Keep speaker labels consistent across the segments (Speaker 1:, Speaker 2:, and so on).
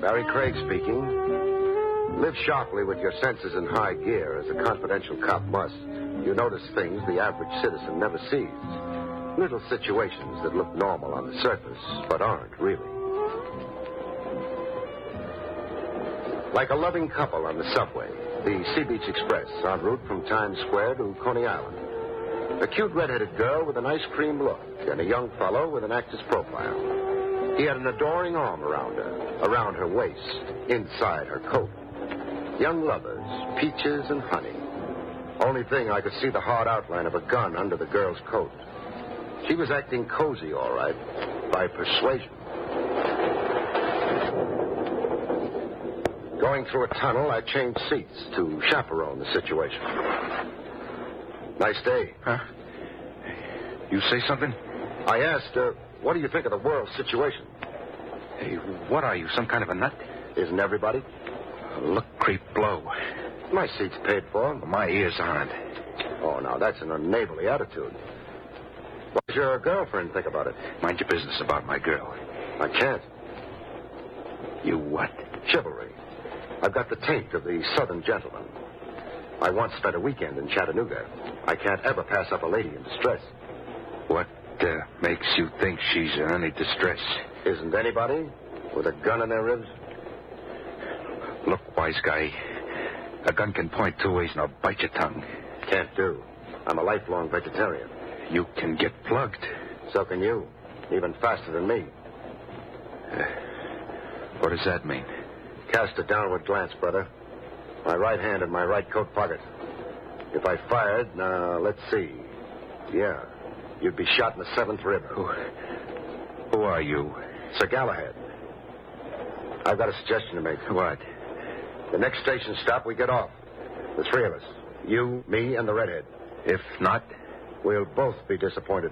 Speaker 1: Barry Craig speaking. Live sharply with your senses in high gear, as a confidential cop must. You notice things the average citizen never sees. Little situations that look normal on the surface, but aren't really. Like a loving couple on the subway, the Sea Beach Express, en route from Times Square to Coney Island. A cute red-headed girl with an ice cream look, and a young fellow with an actor's profile. He had an adoring arm around her waist, inside her coat. Young lovers, peaches and honey. Only thing, I could see the hard outline of a gun under the girl's coat. She was acting cozy, all right, by persuasion. Going through a tunnel, I changed seats to chaperone the situation. Nice day.
Speaker 2: Huh? You say something?
Speaker 1: I asked, what do you think of the world situation?
Speaker 2: Hey, what are you, some kind of a nut?
Speaker 1: Isn't everybody?
Speaker 2: Look, creep, blow.
Speaker 1: My seat's paid for.
Speaker 2: My ears aren't.
Speaker 1: Oh, now, that's an unneighborly attitude. What does your girlfriend think about it?
Speaker 2: Mind your business about my girl.
Speaker 1: I can't.
Speaker 2: You what?
Speaker 1: Chivalry. I've got the taint of the Southern gentleman. I once spent a weekend in Chattanooga. I can't ever pass up a lady in distress.
Speaker 2: What makes you think she's in any distress?
Speaker 1: Isn't anybody with a gun in their ribs?
Speaker 2: Look, wise guy, a gun can point two ways and I'll bite your tongue.
Speaker 1: Can't do. I'm a lifelong vegetarian.
Speaker 2: You can get plugged.
Speaker 1: So can you. Even faster than me.
Speaker 2: What does that mean?
Speaker 1: Cast a downward glance, brother. My right hand in my right coat pocket. If I fired, now, let's see. Yeah, you'd be shot in the 7th rib.
Speaker 2: Who are you?
Speaker 1: Sir Galahad. I've got a suggestion to make.
Speaker 2: What?
Speaker 1: The next station stop, we get off. The three of us. You, me, and the redhead.
Speaker 2: If not,
Speaker 1: we'll both be disappointed.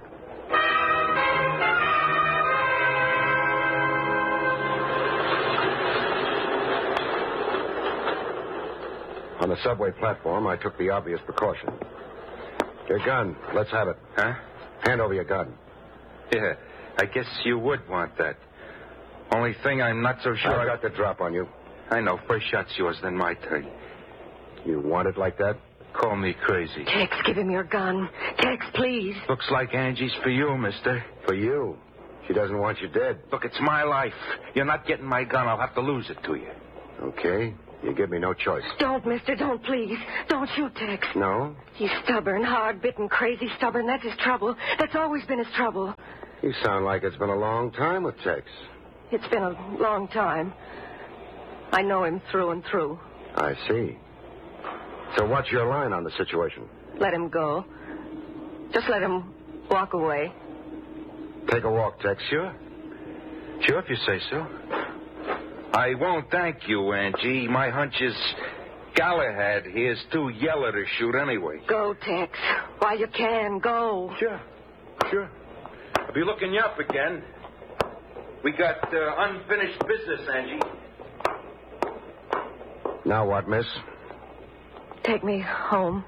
Speaker 1: On the subway platform, I took the obvious precaution. Your gun. Let's have it.
Speaker 2: Huh?
Speaker 1: Hand over your gun.
Speaker 2: Yeah, I guess you would want that. Only thing I'm not so sure...
Speaker 1: I got the drop on you.
Speaker 2: I know. First shot's yours, then my turn.
Speaker 1: You want it like that?
Speaker 2: Call me crazy.
Speaker 3: Tex, give him your gun. Tex, please.
Speaker 2: Looks like Angie's for you, mister.
Speaker 1: For you? She doesn't want you dead.
Speaker 2: Look, it's my life. You're not getting my gun. I'll have to lose it to you.
Speaker 1: Okay. You give me no choice.
Speaker 3: Don't, mister. Don't, please. Don't shoot, Tex.
Speaker 1: No?
Speaker 3: He's stubborn, hard-bitten, crazy stubborn. That's his trouble. That's always been his trouble.
Speaker 1: You sound like it's been a long time with Tex.
Speaker 3: It's been a long time. I know him through and through.
Speaker 1: I see. So what's your line on the situation?
Speaker 3: Let him go. Just let him walk away.
Speaker 1: Take a walk, Tex.
Speaker 2: Sure. Sure, if you say so. I won't thank you, Angie. My hunch is Galahad here's too yellow to shoot anyway.
Speaker 3: Go, Tex. While you can, go.
Speaker 2: Sure. I'll be looking you up again. We got unfinished business, Angie.
Speaker 1: Now what, miss?
Speaker 3: Take me home.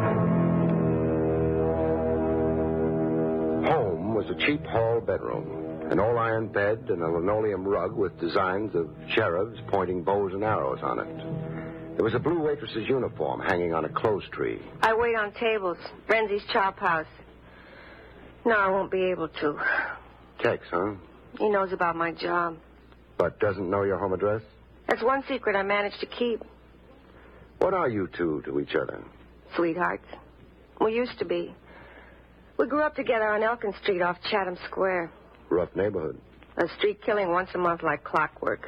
Speaker 1: Home was a cheap hall bedroom. An all-iron bed and a linoleum rug with designs of cherubs pointing bows and arrows on it. There was a blue waitress's uniform hanging on a clothes tree.
Speaker 3: I wait on tables. Renzi's Chop House. No, I won't be able to.
Speaker 1: Tex, huh?
Speaker 3: He knows about my job.
Speaker 1: But doesn't know your home address?
Speaker 3: That's one secret I managed to keep.
Speaker 1: What are you two to each other?
Speaker 3: Sweethearts. We used to be. We grew up together on Elkin Street off Chatham Square.
Speaker 1: Rough neighborhood.
Speaker 3: A street killing once a month like clockwork.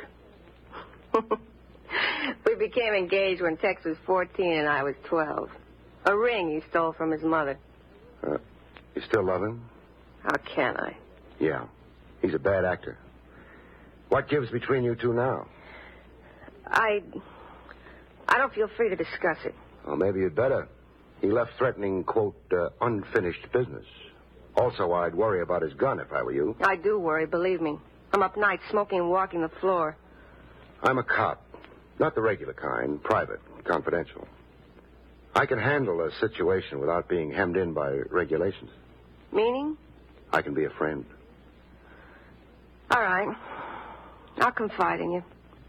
Speaker 3: We became engaged when Tex was 14 and I was 12. A ring he stole from his mother.
Speaker 1: You still love him?
Speaker 3: How can I?
Speaker 1: Yeah. He's a bad actor. What gives between you two now?
Speaker 3: I don't feel free to discuss it.
Speaker 1: Well, maybe you'd better. He left threatening, quote, unfinished business. Also, I'd worry about his gun if I were you.
Speaker 3: I do worry, believe me. I'm up nights smoking and walking the floor.
Speaker 1: I'm a cop. Not the regular kind. Private. Confidential. I can handle a situation without being hemmed in by regulations.
Speaker 3: Meaning?
Speaker 1: I can be a friend.
Speaker 3: All right. I'll confide in you.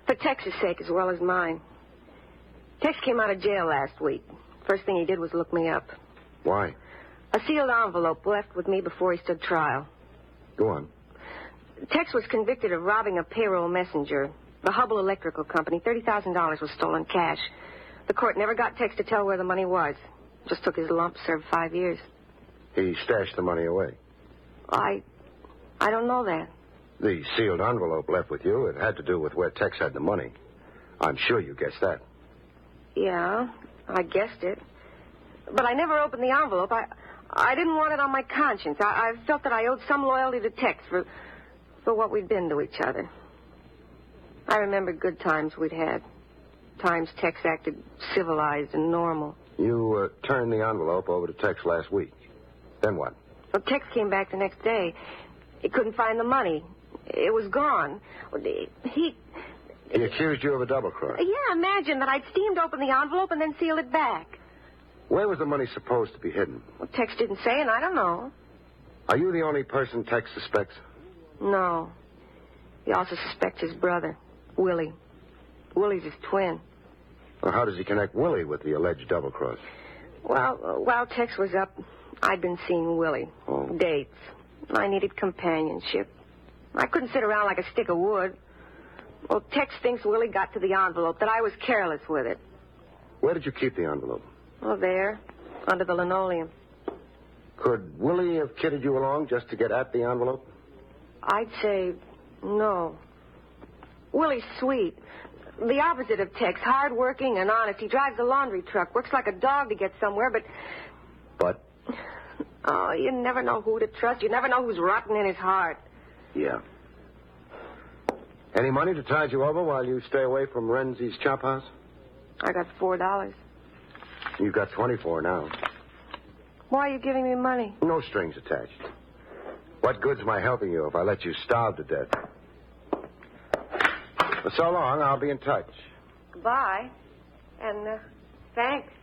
Speaker 3: For Tex's sake as well as mine. Tex came out of jail last week. First thing he did was look me up.
Speaker 1: Why?
Speaker 3: A sealed envelope left with me before he stood trial.
Speaker 1: Go on.
Speaker 3: Tex was convicted of robbing a payroll messenger. The Hubble Electrical Company. $30,000 was stolen cash. The court never got Tex to tell where the money was. Just took his lump, served 5 years.
Speaker 1: He stashed the money away.
Speaker 3: I don't know that.
Speaker 1: The sealed envelope left with you, it had to do with where Tex had the money. I'm sure you guessed that.
Speaker 3: Yeah, I guessed it. But I never opened the envelope. I didn't want it on my conscience. I felt that I owed some loyalty to Tex for what we'd been to each other. I remembered good times we'd had. Times Tex acted civilized and normal.
Speaker 1: You turned the envelope over to Tex last week. Then what?
Speaker 3: Well, Tex came back the next day. He couldn't find the money. It was gone. He
Speaker 1: accused you of a double cross.
Speaker 3: Yeah, imagine that I'd steamed open the envelope and then sealed it back.
Speaker 1: Where was the money supposed to be hidden?
Speaker 3: Well, Tex didn't say, and I don't know.
Speaker 1: Are you the only person Tex suspects?
Speaker 3: No. He also suspects his brother, Willie. Willie's his twin.
Speaker 1: Well, how does he connect Willie with the alleged double cross?
Speaker 3: Well, while Tex was up, I'd been seeing Willie.
Speaker 1: Oh.
Speaker 3: Dates. I needed companionship. I couldn't sit around like a stick of wood. Well, Tex thinks Willie got to the envelope, that I was careless with it.
Speaker 1: Where did you keep the envelope?
Speaker 3: Oh, there, under the linoleum.
Speaker 1: Could Willie have kidded you along just to get at the envelope?
Speaker 3: I'd say no. Willie's sweet. The opposite of Tex, hard-working and honest. He drives a laundry truck, works like a dog to get somewhere, but...
Speaker 1: But?
Speaker 3: Oh, you never know who to trust. You never know who's rotten in his heart.
Speaker 1: Yeah. Any money to tide you over while you stay away from Renzi's chop house?
Speaker 3: I got $4.
Speaker 1: You've got 24 now.
Speaker 3: Why are you giving me money?
Speaker 1: No strings attached. What good's my helping you if I let you starve to death? For so long, I'll be in touch.
Speaker 3: Goodbye. And, thanks.